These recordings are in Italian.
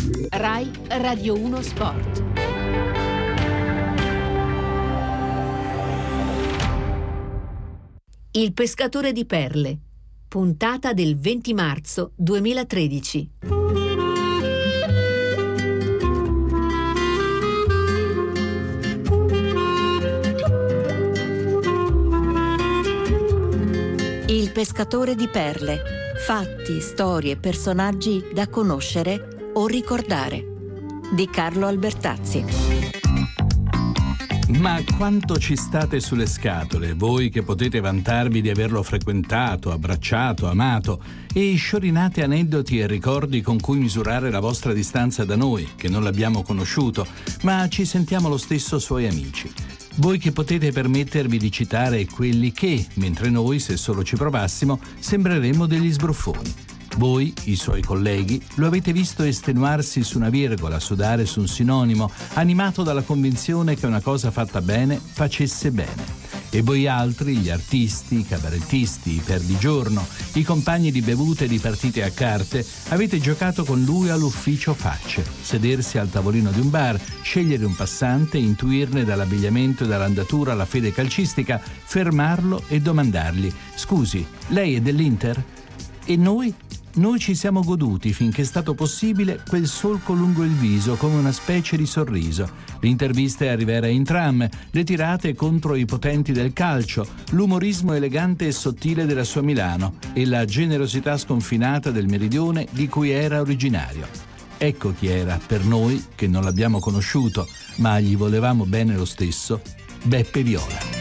Rai Radio 1 Sport. Il pescatore di perle, puntata del 20 marzo 2013. Il pescatore di perle. Fatti, storie e personaggi da conoscere o ricordare. Di Carlo Albertazzi. Ma quanto ci state sulle scatole, voi che potete vantarvi di averlo frequentato, abbracciato, amato, e sciorinate aneddoti e ricordi con cui misurare la vostra distanza da noi, che non l'abbiamo conosciuto, ma ci sentiamo lo stesso suoi amici. Voi che potete permettervi di citare quelli che, mentre noi, se solo ci provassimo, sembreremmo degli sbruffoni. Voi, i suoi colleghi, lo avete visto estenuarsi su una virgola, sudare su un sinonimo, animato dalla convinzione che una cosa fatta bene facesse bene. E voi altri, gli artisti, i cabarettisti, i perdigiorno, i compagni di bevute e di partite a carte, avete giocato con lui all'ufficio facce, sedersi al tavolino di un bar, scegliere un passante, intuirne dall'abbigliamento e dall'andatura la fede calcistica, fermarlo e domandargli: «Scusi, lei è dell'Inter?» E noi? Noi ci siamo goduti, finché è stato possibile, quel solco lungo il viso come una specie di sorriso, le interviste a Rivera in tram, le tirate contro i potenti del calcio, l'umorismo elegante e sottile della sua Milano e la generosità sconfinata del meridione di cui era originario. Ecco chi era, per noi, che non l'abbiamo conosciuto, ma gli volevamo bene lo stesso, Beppe Viola.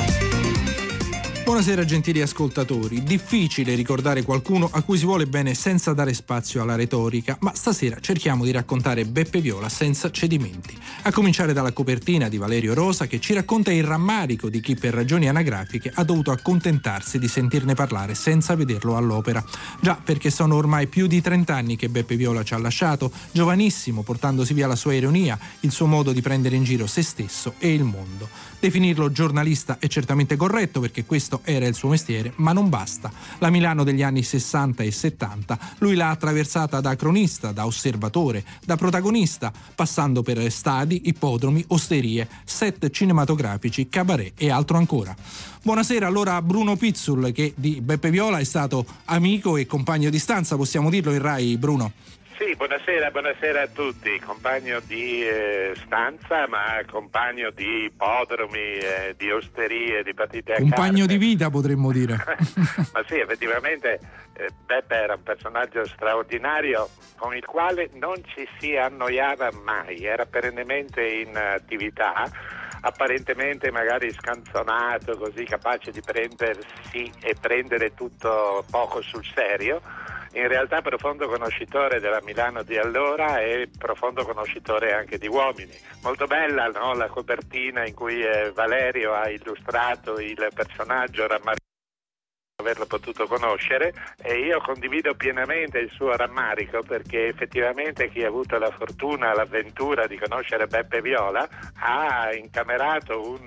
Buonasera gentili ascoltatori. Difficile ricordare qualcuno a cui si vuole bene senza dare spazio alla retorica, ma stasera cerchiamo di raccontare Beppe Viola senza cedimenti. A cominciare dalla copertina di Valerio Rosa, che ci racconta il rammarico di chi per ragioni anagrafiche ha dovuto accontentarsi di sentirne parlare senza vederlo all'opera. Già, perché sono ormai più di 30 anni che Beppe Viola ci ha lasciato, giovanissimo, portandosi via la sua ironia, il suo modo di prendere in giro se stesso e il mondo. Definirlo giornalista è certamente corretto, perché questo era il suo mestiere, ma non basta. La Milano degli anni 60 e 70 lui l'ha attraversata da cronista, da osservatore, da protagonista, passando per stadi, ippodromi, osterie, set cinematografici, cabaret e altro ancora. Buonasera allora a Bruno Pizzul, che di Beppe Viola è stato amico e compagno di stanza, possiamo dirlo in Rai, Bruno? Sì, buonasera a tutti, compagno di stanza, ma compagno di ippodromi, di osterie, di partite a carte. Compagno di vita, potremmo dire. Ma sì, effettivamente Beppe era un personaggio straordinario con il quale non ci si annoiava mai, era perennemente in attività, apparentemente magari scanzonato, così capace di prendersi e prendere tutto poco sul serio. In realtà profondo conoscitore della Milano di allora e profondo conoscitore anche di uomini. Molto bella, no? La copertina in cui Valerio ha illustrato il personaggio rammaricato di averlo potuto conoscere, e io condivido pienamente il suo rammarico, perché effettivamente chi ha avuto la fortuna, l'avventura di conoscere Beppe Viola ha incamerato un